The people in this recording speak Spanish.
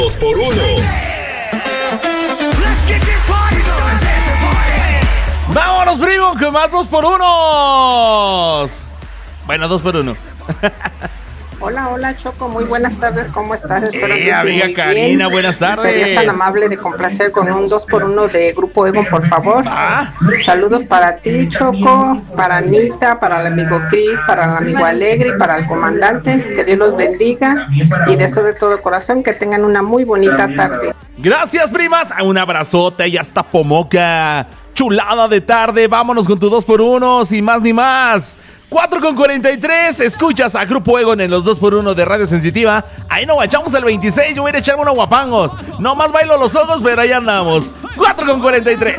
2 por 1. Vámonos, primo, que más 2 por 1. Bueno, 2 por 1. Hola, Choco, muy buenas tardes, ¿cómo estás? Espero que amiga muy Karina, bien. buenas tardes. Sería tan amable de complacer con un 2 por 1 de Grupo Egon, por favor. Saludos para ti, Choco, para Anita, para el amigo Chris, para el amigo Alegre y para el comandante. Que Dios los bendiga y deseo de todo corazón que tengan una muy bonita tarde. Gracias, primas. Un abrazote y hasta Pomoca. Chulada de tarde. Vámonos con tu 2 por 1, sin más ni más. 4:43, escuchas a Grupo Egon en los 2 por 1 de Radio Sensitiva. Ahí nos guachamos el 26, yo voy a ir a echarme unos guapangos. No más bailo los ojos, pero ahí andamos. 4:43.